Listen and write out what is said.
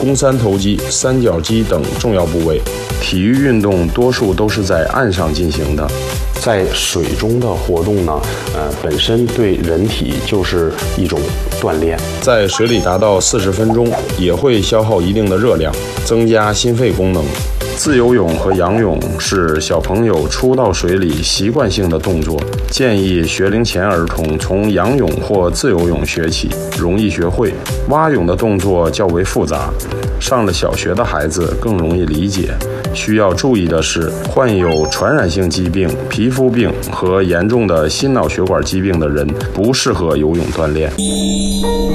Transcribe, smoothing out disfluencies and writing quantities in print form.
肱三头肌、三角肌等重要部位。体育运动多数都是在岸上进行的，在水中的活动呢，本身对人体就是一种锻炼。在水里达到40分钟，也会消耗一定的热量，增加心肺功能。自由泳和仰泳是小朋友初到水里习惯性的动作，建议学龄前儿童从仰泳或自由泳学起，容易学会。蛙泳的动作较为复杂，上了小学的孩子更容易理解。需要注意的是，患有传染性疾病、皮肤病和严重的心脑血管疾病的人不适合游泳锻炼。